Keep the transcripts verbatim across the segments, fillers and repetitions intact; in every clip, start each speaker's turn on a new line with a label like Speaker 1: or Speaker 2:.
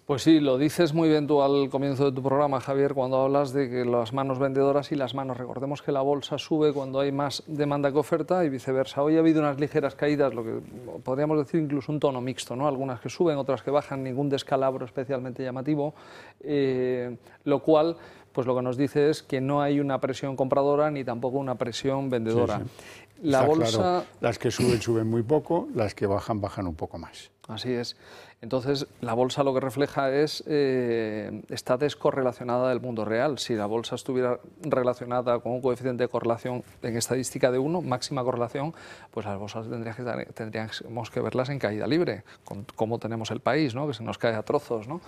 Speaker 1: Pues sí, lo dices muy bien tú al comienzo de tu programa, Javier, cuando hablas de que las manos vendedoras y las manos. Recordemos que la bolsa sube cuando hay más demanda que oferta y viceversa. Hoy ha habido unas ligeras caídas, lo que podríamos decir incluso un tono mixto, ¿no? Algunas que suben, otras que bajan, ningún descalabro especialmente llamativo, eh, lo cual pues lo que nos dice es que no hay una presión compradora ni tampoco una presión vendedora.
Speaker 2: Sí, sí.
Speaker 1: La
Speaker 2: Está
Speaker 1: bolsa...
Speaker 2: claro, las que suben, suben muy poco, las que bajan, bajan un poco más.
Speaker 1: Así es. Entonces, la bolsa lo que refleja es, eh, está descorrelacionada del mundo real. Si la bolsa estuviera relacionada con un coeficiente de correlación en estadística de uno, máxima correlación, pues las bolsas tendríamos que, tendríamos que verlas en caída libre, con cómo tenemos el país, ¿no? Que se nos cae a trozos, ¿no?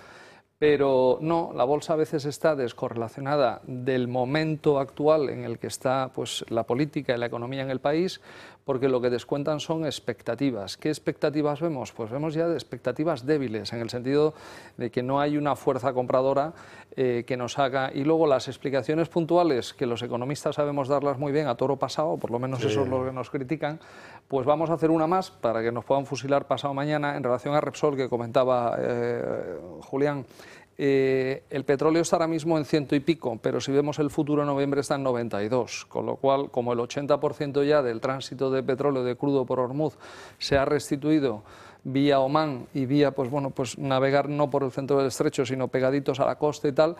Speaker 1: Pero no, la bolsa a veces está descorrelacionada del momento actual en el que está pues, la política y la economía en el país, porque lo que descuentan son expectativas. ¿Qué expectativas vemos? Pues vemos ya expectativas débiles, en el sentido de que no hay una fuerza compradora eh, que nos haga... Y luego las explicaciones puntuales, que los economistas sabemos darlas muy bien a toro pasado, por lo menos sí. Eso es lo que nos critican, pues vamos a hacer una más para que nos puedan fusilar pasado mañana en relación a Repsol, que comentaba eh, Julián. Eh, el petróleo está ahora mismo en ciento y pico, pero si vemos el futuro en noviembre está en noventa y dos, con lo cual, como el ochenta por ciento ya del tránsito de petróleo de crudo por Hormuz se ha restituido vía Omán y vía, pues bueno, pues navegar no por el centro del estrecho, sino pegaditos a la costa y tal,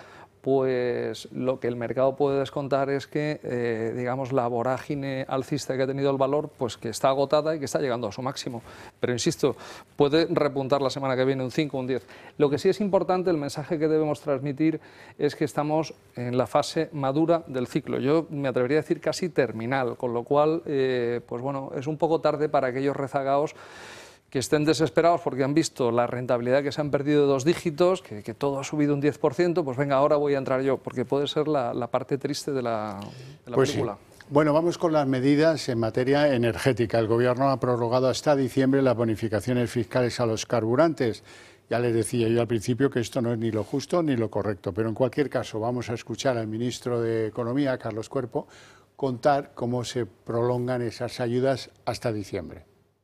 Speaker 1: pues lo que el mercado puede descontar es que, eh, digamos, la vorágine alcista que ha tenido el valor, pues que está agotada y que está llegando a su máximo. Pero insisto, puede repuntar la semana que viene un cinco, un diez. Lo que sí es importante, el mensaje que debemos transmitir es que estamos en la fase madura del ciclo. Yo me atrevería a decir casi terminal, con lo cual, eh, pues bueno, es un poco tarde para aquellos rezagados que estén desesperados porque han visto la rentabilidad que se han perdido de dos dígitos, que, que todo ha subido un diez por ciento, pues venga, ahora voy a entrar yo, porque puede ser la, la parte triste de la, de la
Speaker 2: pues
Speaker 1: película.
Speaker 2: Sí. Bueno, vamos con las medidas en materia energética. El Gobierno ha prorrogado hasta diciembre las bonificaciones fiscales a los carburantes. Ya les decía yo al principio que esto no es ni lo justo ni lo correcto, pero en cualquier caso vamos a escuchar al ministro de Economía, Carlos Cuerpo, contar cómo se prolongan esas ayudas hasta diciembre.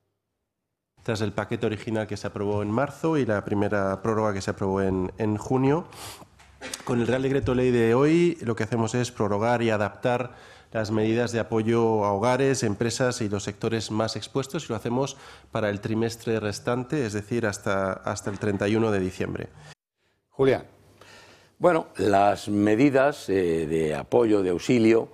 Speaker 3: Tras el paquete original que se aprobó en marzo y la primera prórroga que se aprobó en, en junio, con el Real Decreto Ley de hoy lo que hacemos es prorrogar y adaptar las medidas de apoyo a hogares, empresas y los sectores más expuestos, y lo hacemos para el trimestre restante, es decir, hasta, hasta el treinta y uno de diciembre.
Speaker 2: Julián.
Speaker 4: Bueno, las medidas eh, de apoyo, de auxilio,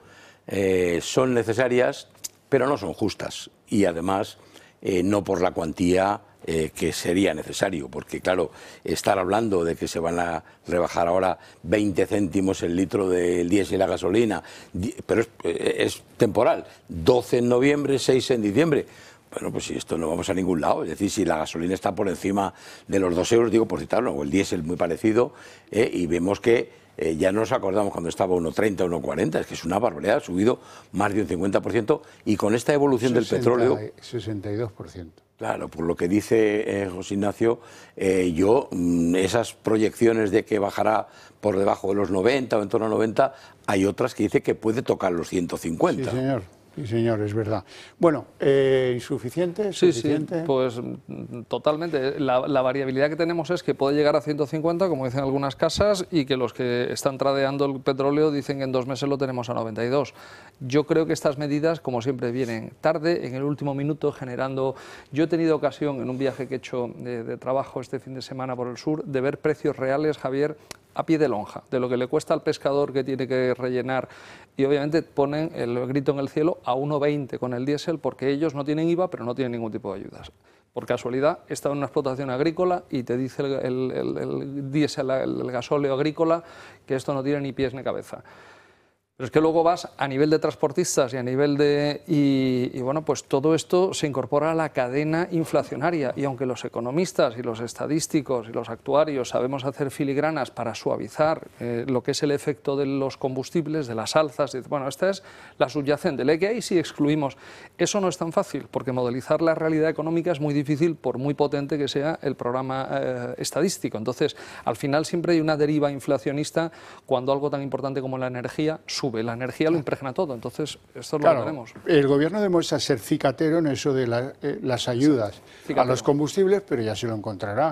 Speaker 4: eh, son necesarias, pero no son justas, y además Eh, no por la cuantía eh, que sería necesario, porque claro, estar hablando de que se van a rebajar ahora veinte céntimos el litro del diésel y la gasolina, pero es, es temporal, doce en noviembre, seis en diciembre. Bueno, pues si esto no vamos a ningún lado, es decir, si la gasolina está por encima de los dos euros, digo por citarlo, o el diésel muy parecido, eh, y vemos que Eh, ya no nos acordamos cuando estaba uno treinta, uno cuarenta, es que es una barbaridad, ha subido más de un cincuenta por ciento, y con esta evolución
Speaker 2: sesenta,
Speaker 4: del petróleo...
Speaker 2: sesenta y dos por ciento.
Speaker 4: Claro, por lo que dice eh, José Ignacio, eh, yo, mmm, esas proyecciones de que bajará por debajo de los noventa o en torno a noventa, hay otras que dicen que puede tocar los ciento cincuenta.
Speaker 2: Sí, señor. Sí, señor, es verdad. Bueno, eh, ¿insuficiente?
Speaker 1: Sí,
Speaker 2: ¿Suficiente?
Speaker 1: sí, pues totalmente. La, la variabilidad que tenemos es que puede llegar a ciento cincuenta, como dicen algunas casas, y que los que están tradeando el petróleo dicen que en dos meses lo tenemos a noventa y dos. Yo creo que estas medidas, como siempre, vienen tarde, en el último minuto, generando... Yo he tenido ocasión, en un viaje que he hecho de, de trabajo este fin de semana por el sur, de ver precios reales, Javier, a pie de lonja, de lo que le cuesta al pescador que tiene que rellenar, y obviamente ponen el grito en el cielo a uno veinte con el diésel, porque ellos no tienen I V A, pero no tienen ningún tipo de ayudas. Por casualidad, está en una explotación agrícola y te dice el, el, el, el diésel, el, el gasóleo agrícola, que esto no tiene ni pies ni cabeza. Pero es que luego vas a nivel de transportistas y a nivel de... Y, y bueno, pues todo esto se incorpora a la cadena inflacionaria, y aunque los economistas y los estadísticos y los actuarios sabemos hacer filigranas para suavizar eh, lo que es el efecto de los combustibles, de las alzas, y, bueno, esta es la subyacente, la que hay si excluimos. Eso no es tan fácil, porque modelizar la realidad económica es muy difícil, por muy potente que sea el programa eh, estadístico. Entonces, al final siempre hay una deriva inflacionista cuando algo tan importante como la energía sube. La energía lo impregna todo, entonces esto es
Speaker 2: claro,
Speaker 1: lo que tenemos.
Speaker 2: El gobierno demuestra ser cicatero en eso de la, eh, las ayudas cicatero. a los combustibles, pero ya se lo encontrará.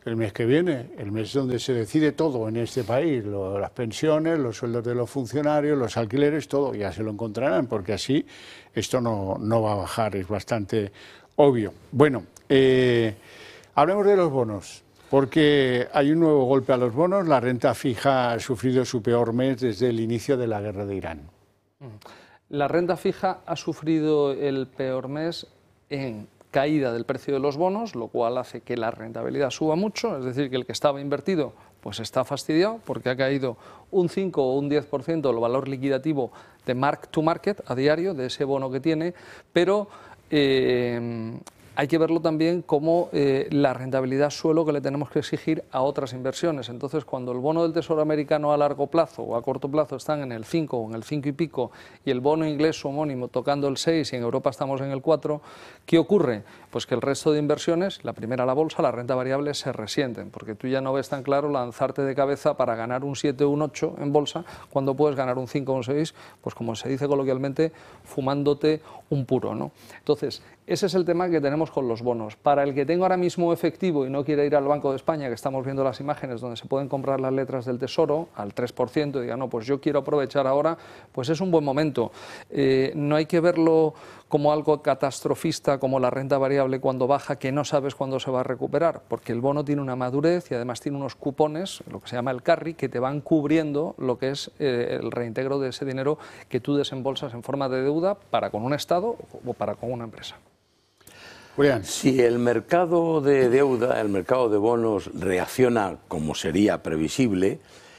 Speaker 2: el mes que viene, el mes donde se decide todo en este país, lo, las pensiones, los sueldos de los funcionarios, los alquileres, todo, ya se lo encontrarán, porque así esto no, no va a bajar, es bastante obvio. Bueno, eh, hablemos de los bonos, porque hay un nuevo golpe a los bonos, la renta fija ha sufrido su peor mes desde el inicio de la guerra de Irán.
Speaker 1: La renta fija ha sufrido el peor mes en caída del precio de los bonos, lo cual hace que la rentabilidad suba mucho, es decir, que el que estaba invertido pues está fastidiado porque ha caído un cinco o un diez por ciento el valor liquidativo de mark to market a diario de ese bono que tiene, pero eh, hay que verlo también como eh, la rentabilidad suelo que le tenemos que exigir a otras inversiones. Entonces, cuando el bono del Tesoro americano a largo plazo o a corto plazo están en el cinco o en el cinco y pico y el bono inglés su homónimo tocando el seis y en Europa estamos en el cuatro, ¿qué ocurre? Pues que el resto de inversiones, la primera la bolsa, la renta variable, se resienten, porque tú ya no ves tan claro lanzarte de cabeza para ganar un siete o un ocho en bolsa cuando puedes ganar un cinco o un seis, pues como se dice coloquialmente, fumándote un puro, ¿no? Entonces, ese es el tema que tenemos con los bonos. Para el que tenga ahora mismo efectivo y no quiere ir al Banco de España, que estamos viendo las imágenes donde se pueden comprar las letras del Tesoro al tres por ciento y diga, no, pues yo quiero aprovechar ahora, pues es un buen momento. Eh, no hay que verlo como algo catastrofista, como la renta variable cuando baja, que no sabes cuándo se va a recuperar, porque el bono tiene una madurez y además tiene unos cupones, lo que se llama el carry, que te van cubriendo lo que es eh, el reintegro de ese dinero que tú desembolsas en forma de deuda para con un Estado o para con una empresa.
Speaker 2: Julián.
Speaker 4: Si el mercado de deuda, el mercado de bonos reacciona como sería previsible,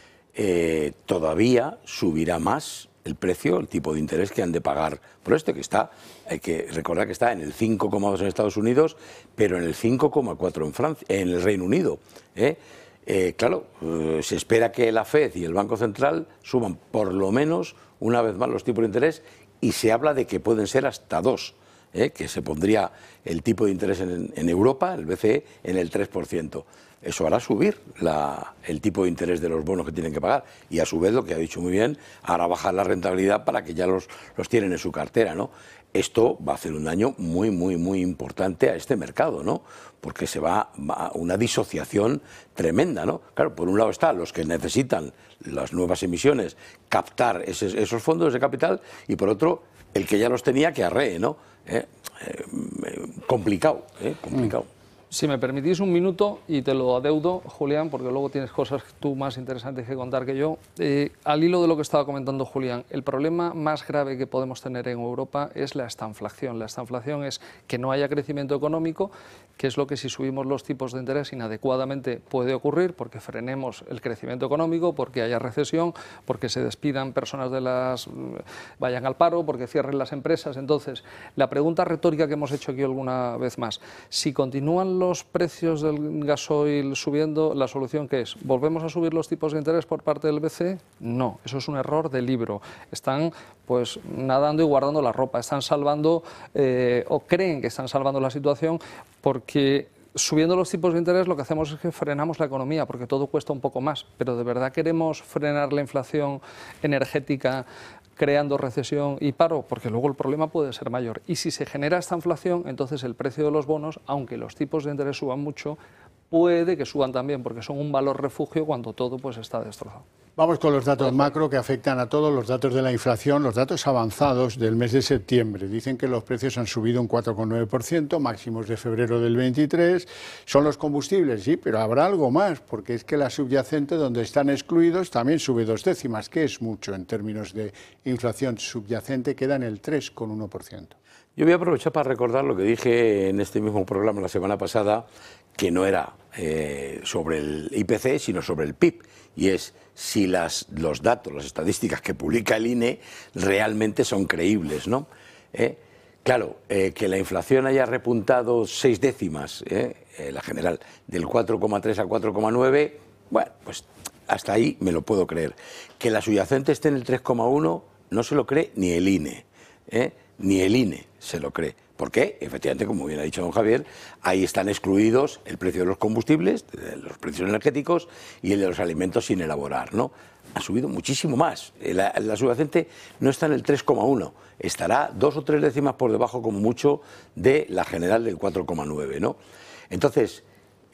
Speaker 4: eh, todavía subirá más el precio, el tipo de interés que han de pagar por este, que está, hay que recordar que está en el cinco coma dos en Estados Unidos, pero en el cinco coma cuatro en Francia, en el Reino Unido. ¿eh? Eh, claro, eh, se espera que la Fed y el Banco Central suban por lo menos una vez más los tipos de interés y se habla de que pueden ser hasta dos. ¿Eh? que se pondría el tipo de interés en, en Europa, el B C E, en el tres por ciento. Eso hará subir la, el tipo de interés de los bonos que tienen que pagar y a su vez, lo que ha dicho muy bien, hará bajar la rentabilidad para que ya los, los tienen en su cartera, ¿no? Esto va a hacer un daño muy, muy, muy importante a este mercado, ¿no? Porque se va a una disociación tremenda, ¿no? Claro, por un lado están los que necesitan las nuevas emisiones, captar esos, esos fondos de capital, y por otro, el que ya los tenía que arree, ¿no? Eh, eh, complicado, eh, complicado.
Speaker 1: Si me permitís un minuto, y te lo adeudo, Julián, porque luego tienes cosas tú más interesantes que contar que yo. Eh, al hilo de lo que estaba comentando Julián, el problema más grave que podemos tener en Europa es la estanflación. La estanflación es que no haya crecimiento económico, que es lo que si subimos los tipos de interés inadecuadamente puede ocurrir, porque frenemos el crecimiento económico, porque haya recesión, porque se despidan personas de las... vayan al paro, porque cierren las empresas. Entonces, la pregunta retórica que hemos hecho aquí alguna vez más, si continúan los precios del gasoil subiendo, ¿la solución qué es? ¿Volvemos a subir los tipos de interés por parte del B C E? No, eso es un error de libro. Están pues nadando y guardando la ropa, están salvando eh, o creen que están salvando la situación porque subiendo los tipos de interés lo que hacemos es que frenamos la economía porque todo cuesta un poco más, pero ¿de verdad queremos frenar la inflación energética creando recesión y paro? Porque luego el problema puede ser mayor. Y si se genera esta inflación, entonces el precio de los bonos, aunque los tipos de interés suban mucho, puede que suban también, porque son un valor refugio cuando todo pues está destrozado.
Speaker 2: Vamos con los datos macro que afectan a todos, los datos de la inflación, los datos avanzados del mes de septiembre. Dicen que los precios han subido un cuatro coma nueve por ciento, máximos de febrero del veintitrés. Son los combustibles, sí, pero habrá algo más, porque es que la subyacente, donde están excluidos, también sube dos décimas, que es mucho en términos de inflación subyacente, queda en el tres coma uno por ciento.
Speaker 4: Yo voy a aprovechar para recordar lo que dije en este mismo programa la semana pasada, que no era eh, sobre el I P C, sino sobre el P I B, y es si las, los datos, las estadísticas que publica el I N E realmente son creíbles, ¿no? Eh, claro, eh, que la inflación haya repuntado seis décimas, eh, eh, la general, del cuatro coma tres a cuatro coma nueve, bueno, pues hasta ahí me lo puedo creer. Que la subyacente esté en el tres coma uno no se lo cree ni el I N E, ¿eh? Ni el I N E se lo cree. ¿Por qué? Efectivamente, como bien ha dicho don Javier, ahí están excluidos el precio de los combustibles, de los precios energéticos y el de los alimentos sin elaborar, ¿no? Ha subido muchísimo más. La, la subyacente no está en el tres coma uno, estará dos o tres décimas por debajo, como mucho, de la general del cuatro coma nueve, ¿no? Entonces,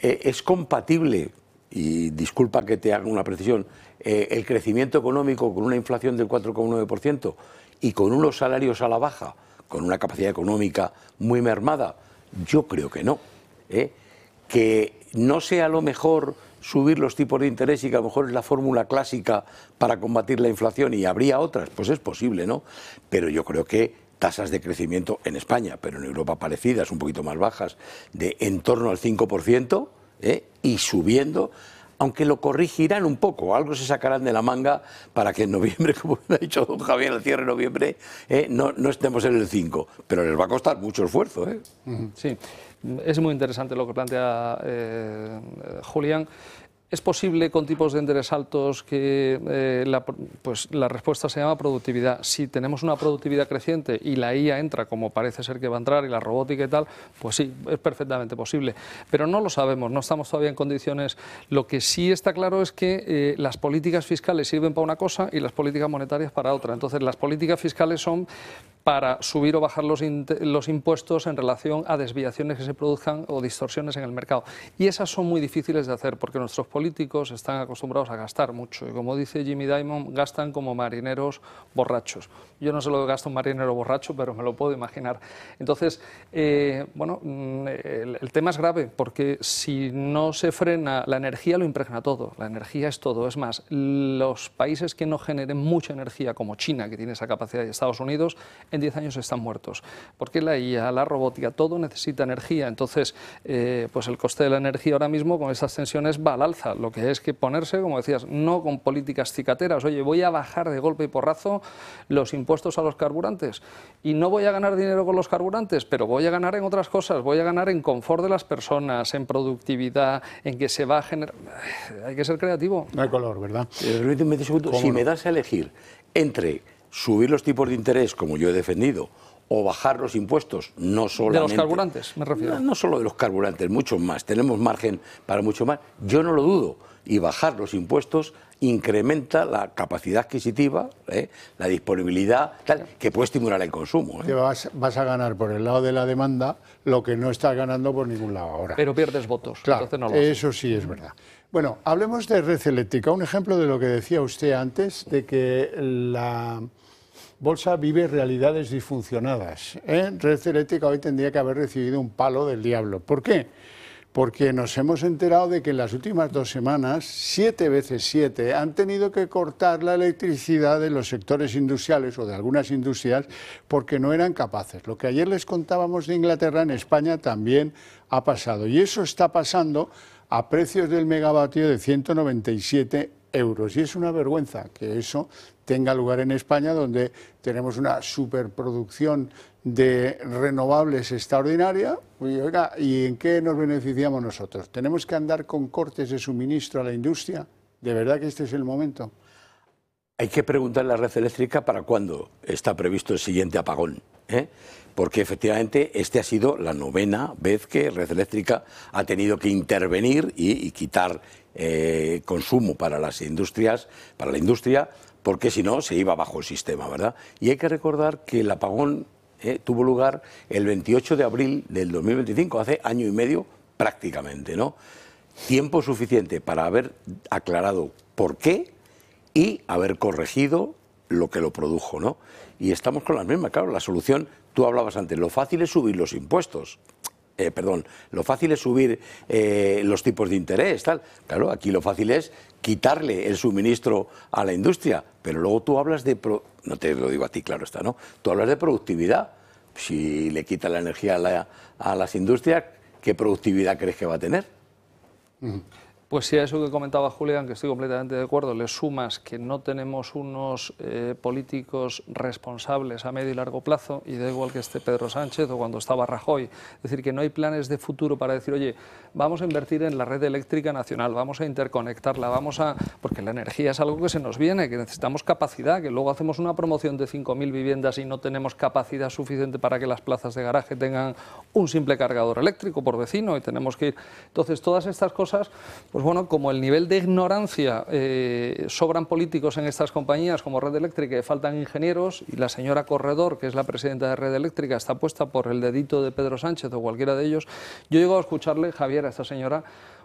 Speaker 4: eh, es compatible, y disculpa que te haga una precisión, eh, el crecimiento económico con una inflación del cuatro coma nueve por ciento y con unos salarios a la baja, con una capacidad económica muy mermada? Yo creo que no. ¿eh? Que no sea lo mejor subir los tipos de interés y que a lo mejor es la fórmula clásica para combatir la inflación y habría otras, pues es posible, ¿no? Pero yo creo que tasas de crecimiento en España, pero en Europa parecidas, un poquito más bajas, de en torno al cinco por ciento, ¿eh? y subiendo, aunque lo corrigirán un poco, algo se sacarán de la manga para que en noviembre, como ha dicho don Javier, el cierre de noviembre, ¿eh? no, no estemos en el cinco, pero les va a costar mucho esfuerzo. ¿eh?
Speaker 1: Sí, es muy interesante lo que plantea eh, Julián. ¿Es posible con tipos de interés altos que eh, la, pues, la respuesta se llama productividad? Si tenemos una productividad creciente y la I A entra como parece ser que va a entrar y la robótica y tal, pues sí, es perfectamente posible. Pero no lo sabemos, no estamos todavía en condiciones. Lo que sí está claro es que eh, las políticas fiscales sirven para una cosa y las políticas monetarias para otra. Entonces las políticas fiscales son para subir o bajar los, los impuestos en relación a desviaciones que se produzcan o distorsiones en el mercado. Y esas son muy difíciles de hacer porque nuestros políticos están acostumbrados a gastar mucho. Y como dice Jimmy Dimon, gastan como marineros borrachos. Yo no sé lo que gasta un marinero borracho, pero me lo puedo imaginar. Entonces, eh, bueno, el, el tema es grave porque si no se frena, la energía lo impregna todo. La energía es todo. Es más, los países que no generen mucha energía, como China, que tiene esa capacidad, y Estados Unidos, en diez años están muertos, porque la I A, la robótica, todo necesita energía. Entonces, eh, pues el coste de la energía ahora mismo con estas tensiones va al alza. Lo que es que ponerse, como decías, no con políticas cicateras, oye, voy a bajar de golpe y porrazo los impuestos a los carburantes y no voy a ganar dinero con los carburantes, pero voy a ganar en otras cosas, voy a ganar en confort de las personas, en productividad, en que se va a generar... Hay que ser creativo.
Speaker 2: No hay color, ¿verdad?
Speaker 4: Eh, si
Speaker 2: no?
Speaker 4: me das a elegir entre subir los tipos de interés, como yo he defendido, o bajar los impuestos, no solamente...
Speaker 1: De los carburantes, me refiero.
Speaker 4: No, no solo de los carburantes, mucho más. Tenemos margen para mucho más. Yo no lo dudo. Y bajar los impuestos incrementa la capacidad adquisitiva, ¿eh? la disponibilidad, tal, que puede estimular el consumo. ¿eh?
Speaker 2: Que vas, vas a ganar por el lado de la demanda lo que no estás ganando por ningún lado ahora.
Speaker 1: Pero pierdes votos.
Speaker 2: Claro,
Speaker 1: entonces no lo
Speaker 2: eso haces. Sí es verdad. Bueno, hablemos de red eléctrica. Un ejemplo de lo que decía usted antes, de que la bolsa vive realidades disfuncionadas. ¿eh? Red eléctrica hoy tendría que haber recibido un palo del diablo. ¿Por qué? Porque nos hemos enterado de que en las últimas dos semanas, siete veces siete, han tenido que cortar la electricidad de los sectores industriales o de algunas industrias porque no eran capaces. Lo que ayer les contábamos de Inglaterra, en España también ha pasado. Y eso está pasando a precios del megavatio de ciento noventa y siete euros. Y es una vergüenza que eso tenga lugar en España, donde tenemos una superproducción de renovables extraordinaria. Y, oiga, ¿y en qué nos beneficiamos nosotros? ¿Tenemos que andar con cortes de suministro a la industria? ¿De verdad que este es el momento?
Speaker 4: Hay que preguntarle a la red eléctrica para cuándo está previsto el siguiente apagón, ¿eh? Porque efectivamente este ha sido la novena vez que Red Eléctrica ha tenido que intervenir y, y quitar eh, consumo para las industrias, para la industria, porque si no se iba bajo el sistema, ¿verdad? Y hay que recordar que el apagón eh, tuvo lugar el veintiocho de abril del dos mil veinticinco, hace año y medio prácticamente, ¿no? Tiempo suficiente para haber aclarado por qué y haber corregido lo que lo produjo, ¿no? Y estamos con las mismas, claro, la solución, tú hablabas antes, lo fácil es subir los impuestos, eh, perdón, lo fácil es subir eh, los tipos de interés, tal. Claro, aquí lo fácil es quitarle el suministro a la industria, pero luego tú hablas de, pro... no te lo digo a ti, claro está, ¿no? Tú hablas de productividad. Si le quitas la energía a, la, a las industrias, ¿qué productividad crees que va a tener?
Speaker 2: Uh-huh.
Speaker 1: Pues sí, a eso que comentaba Julián, que estoy completamente de acuerdo, le sumas que no tenemos unos eh, políticos responsables a medio y largo plazo, y da igual que esté Pedro Sánchez o cuando estaba Rajoy, es decir, que no hay planes de futuro para decir, oye, vamos a invertir en la red eléctrica nacional, vamos a interconectarla, vamos a... porque la energía es algo que se nos viene, que necesitamos capacidad, que luego hacemos una promoción de cinco mil viviendas y no tenemos capacidad suficiente para que las plazas de garaje tengan un simple cargador eléctrico por vecino y tenemos que ir... Entonces, todas estas cosas... Pues bueno, como el nivel de ignorancia, eh, sobran políticos en estas compañías como Red Eléctrica y faltan ingenieros, y la señora Corredor, que es la presidenta de Red Eléctrica, está puesta por el dedito de Pedro Sánchez o cualquiera de ellos. Yo he llegado a escucharle, Javier, a esta señora,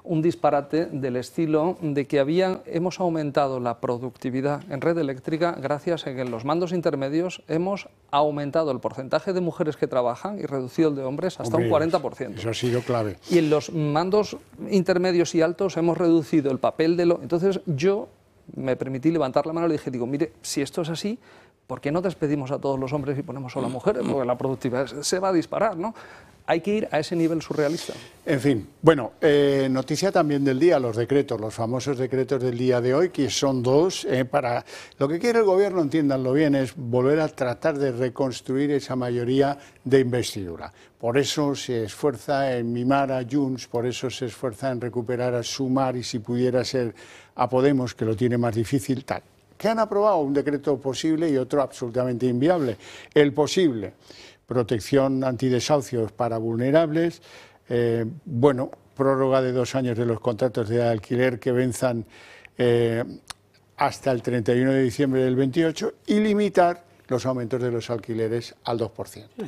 Speaker 1: un disparate del estilo de que había, hemos aumentado la productividad en red eléctrica gracias a que en los mandos intermedios hemos aumentado el porcentaje de mujeres que trabajan y reducido el de hombres hasta
Speaker 2: Hombre,
Speaker 1: un cuarenta por ciento.
Speaker 2: Eso ha sido clave.
Speaker 1: Y en los mandos intermedios y altos hemos reducido el papel de lo... Entonces yo me permití levantar la mano y le dije, digo, mire, si esto es así, ¿por qué no despedimos a todos los hombres y ponemos solo a mujeres? Porque la productividad se va a disparar, ¿no? Hay que ir a ese nivel surrealista.
Speaker 2: En fin, bueno, eh, noticia también del día, los decretos, los famosos decretos del día de hoy, que son dos, eh, para... Lo que quiere el Gobierno, entiéndanlo bien, es volver a tratar de reconstruir esa mayoría de investidura. Por eso se esfuerza en mimar a Junts, por eso se esfuerza en recuperar a Sumar y, si pudiera ser, a Podemos, que lo tiene más difícil, tal. Que han aprobado un decreto posible y otro absolutamente inviable. El posible: protección antidesahucios para vulnerables, eh, bueno, prórroga de dos años de los contratos de alquiler que venzan eh, hasta el treinta y uno de diciembre del veintiocho y limitar los aumentos de los alquileres al dos por ciento.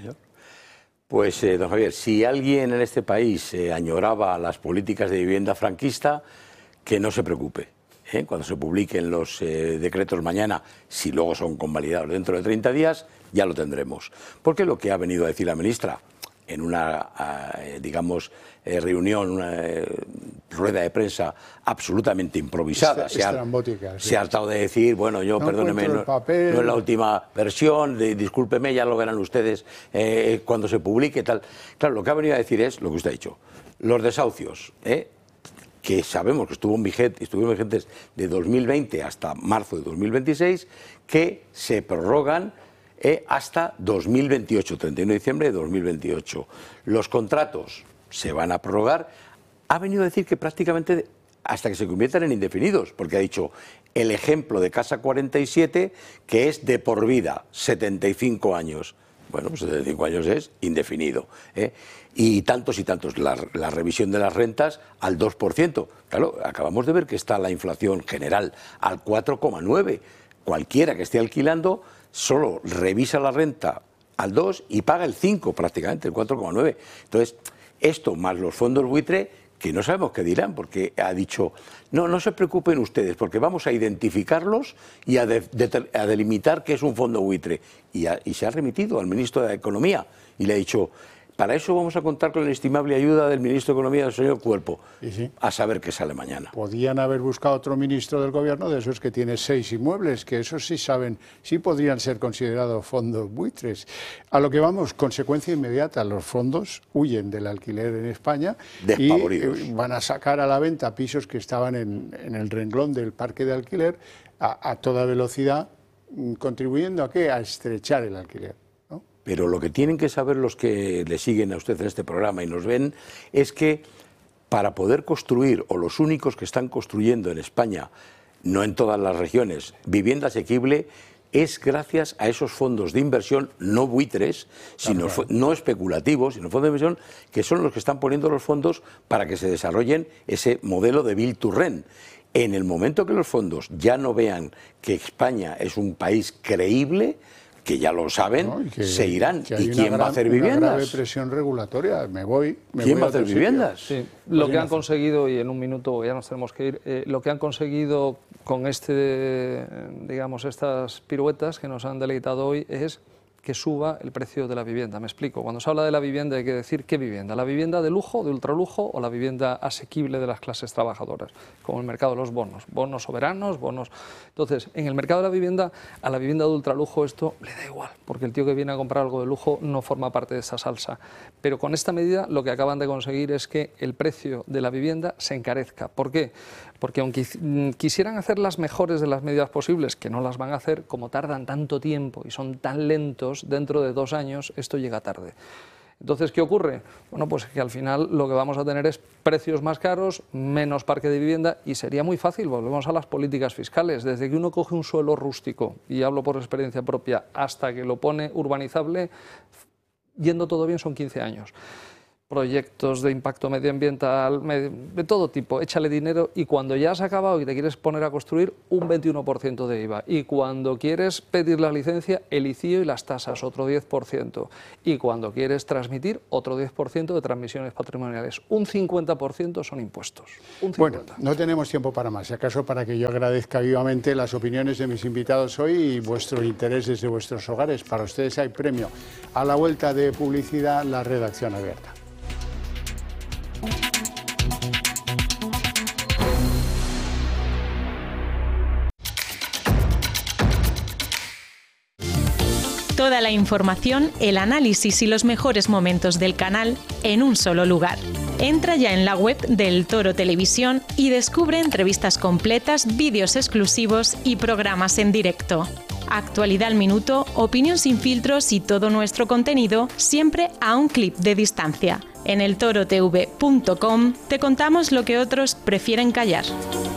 Speaker 4: Pues, eh, don Javier, si alguien en este país eh, añoraba las políticas de vivienda franquista, que no se preocupe. ¿eh? Cuando se publiquen los eh, decretos mañana, si luego son convalidados dentro de treinta días, ya lo tendremos. Porque lo que ha venido a decir la ministra en una, eh, digamos, eh, reunión, una eh, rueda de prensa absolutamente improvisada,
Speaker 2: Est
Speaker 4: se, ha,
Speaker 2: sí.
Speaker 4: se ha hartado de decir, bueno, yo,
Speaker 2: no
Speaker 4: perdóneme, no, no es la última versión, de, discúlpeme, ya lo verán ustedes eh, cuando se publique, tal. Claro, lo que ha venido a decir es lo que usted ha dicho, los desahucios, ¿eh? que sabemos que estuvo vigente, estuvieron vigentes de dos mil veinte hasta marzo de dos mil veintiséis, que se prorrogan eh, hasta dos mil veintiocho, treinta y uno de diciembre de dos mil veintiocho. Los contratos se van a prorrogar. Ha venido a decir que prácticamente hasta que se conviertan en indefinidos, porque ha dicho el ejemplo de Casa cuarenta y siete, que es de por vida, setenta y cinco años. Bueno, pues setenta y cinco años es indefinido. ¿eh? Y tantos y tantos, la, la revisión de las rentas al dos por ciento. Claro, acabamos de ver que está la inflación general al cuatro coma nueve. Cualquiera que esté alquilando solo revisa la renta al dos y paga el cinco prácticamente, el cuatro coma nueve. Entonces, esto más los fondos buitre, que no sabemos qué dirán, porque ha dicho, no, no se preocupen ustedes, porque vamos a identificarlos y a, de, de, a delimitar qué es un fondo buitre. Y, a, y se ha remitido al ministro de Economía y le ha dicho, para eso vamos a contar con la inestimable ayuda del ministro de Economía, del señor Cuerpo, ¿Y sí? a saber qué sale mañana.
Speaker 2: Podían haber buscado otro ministro del Gobierno de esos que tiene seis inmuebles, que esos sí saben, sí podrían ser considerados fondos buitres. A lo que vamos, consecuencia inmediata, los fondos huyen del alquiler en España y van a sacar a la venta pisos que estaban en, en el renglón del parque de alquiler a, a toda velocidad, contribuyendo a qué, a estrechar el alquiler.
Speaker 4: Pero lo que tienen que saber los que le siguen a usted en este programa y nos ven es que para poder construir, o los únicos que están construyendo en España, no en todas las regiones, vivienda asequible, es gracias a esos fondos de inversión no buitres, sino claro. no especulativos, sino fondos de inversión que son los que están poniendo los fondos para que se desarrollen ese modelo de build to rent. En el momento que los fondos ya no vean que España es un país creíble, que ya lo saben, no, y que, se irán. ¿Y quién gran, va a hacer viviendas?
Speaker 2: Una grave presión regulatoria, me voy. Me
Speaker 4: ¿Quién
Speaker 2: voy
Speaker 4: va a hacer viviendas?
Speaker 1: Sí. Lo que han conseguido, y en un minuto ya nos tenemos que ir, eh, lo que han conseguido con este, digamos, estas piruetas que nos han deleitado hoy es que suba el precio de la vivienda. Me explico. Cuando se habla de la vivienda hay que decir qué vivienda. ¿La vivienda de lujo, de ultralujo o la vivienda asequible de las clases trabajadoras? Como el mercado de los bonos. Bonos soberanos, bonos... Entonces, en el mercado de la vivienda, a la vivienda de ultralujo esto le da igual, porque el tío que viene a comprar algo de lujo no forma parte de esa salsa. Pero con esta medida lo que acaban de conseguir es que el precio de la vivienda se encarezca. ¿Por qué? Porque aunque quisieran hacer las mejores de las medidas posibles, que no las van a hacer, como tardan tanto tiempo y son tan lentos, dentro de dos años esto llega tarde. Entonces, ¿qué ocurre? Bueno, pues que al final lo que vamos a tener es precios más caros, menos parque de vivienda y sería muy fácil, volvemos a las políticas fiscales, desde que uno coge un suelo rústico, y hablo por experiencia propia, hasta que lo pone urbanizable, yendo todo bien son quince años. proyectos de impacto medioambiental, de todo tipo, échale dinero y cuando ya has acabado y te quieres poner a construir, un veintiuno por ciento de I V A. Y cuando quieres pedir la licencia, el I C I O y las tasas, otro diez por ciento. Y cuando quieres transmitir, otro diez por ciento de transmisiones patrimoniales. Un cincuenta por ciento son impuestos. Un
Speaker 2: bueno, no tenemos tiempo para más. Si acaso para que yo agradezca vivamente las opiniones de mis invitados hoy y vuestro interés desde vuestros hogares. Para ustedes hay premio. A la vuelta de publicidad, la redacción abierta.
Speaker 5: Toda la información, el análisis y los mejores momentos del canal en un solo lugar. Entra ya en la web del Toro Televisión y descubre entrevistas completas, vídeos exclusivos y programas en directo. Actualidad al minuto, opinión sin filtros y todo nuestro contenido siempre a un clic de distancia. En el toro t v punto com te contamos lo que otros prefieren callar.